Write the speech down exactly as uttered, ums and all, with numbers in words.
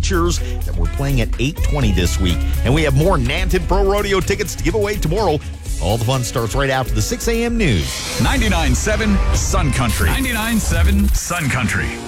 Features that we're playing at eight twenty this week. And we have more Nanton Pro Rodeo tickets to give away tomorrow. All the fun starts right after the six a.m. news. ninety-nine point seven Sun Country. ninety-nine point seven Sun Country.